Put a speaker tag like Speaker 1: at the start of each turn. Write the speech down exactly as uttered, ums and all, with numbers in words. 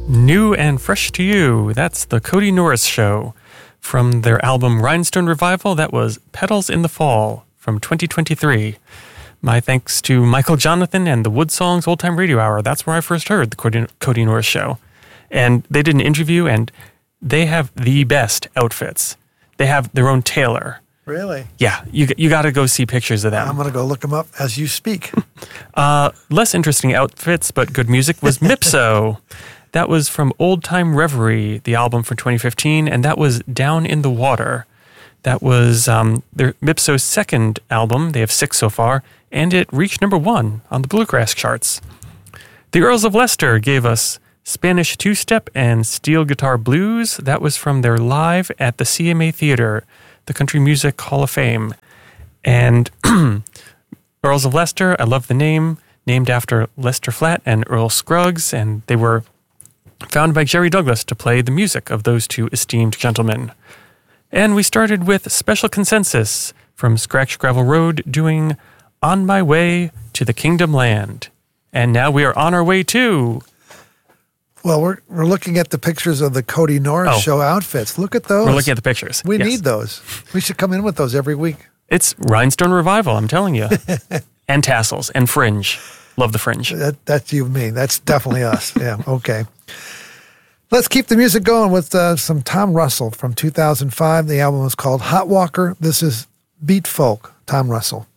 Speaker 1: New and fresh to you. That's the Cody Norris Show. From their album Rhinestone Revival, that was Petals in the Fall from twenty twenty-three. My thanks to Michael Jonathan and the Wood Songs Old Time Radio Hour. That's where I first heard the Cody, Cody Norris Show. And they did an interview, and they have the best outfits. They have their own tailor.
Speaker 2: Really?
Speaker 1: Yeah, you you got to go see pictures of them.
Speaker 2: I'm going to go look them up as you speak.
Speaker 1: uh, less interesting outfits, but good music was Mipso. That was from Old Time Reverie, the album from twenty fifteen, and that was Down in the Water. That was um, their Mipso's second album. They have six so far, and it reached number one on the bluegrass charts. The Earls of Leicester gave us Spanish Two-Step and Steel Guitar Blues. That was from their live at the C M A Theater, the Country Music Hall of Fame. And Earls of Leicester, I love the name, named after Lester Flatt and Earl Scruggs, and they were found by Jerry Douglas to play the music of those two esteemed gentlemen. And we started with Special Consensus from Scratch Gravel Road doing On My Way to the Kingdom Land. And now we are on our way to...
Speaker 2: Well, we're we're looking at the pictures of the Cody Norris
Speaker 1: Oh.
Speaker 2: Show outfits. Look at those.
Speaker 1: We're looking at the pictures.
Speaker 2: We
Speaker 1: Yes.
Speaker 2: need those. We should come in with those every week.
Speaker 1: It's Rhinestone Revival, I'm telling you. And tassels and fringe. Love the fringe.
Speaker 2: That, that's you and me. That's definitely us. Yeah, okay. Let's keep the music going with uh, some Tom Russell from two thousand five. The album is called Hot Walker. This is Beat Folk, Tom Russell.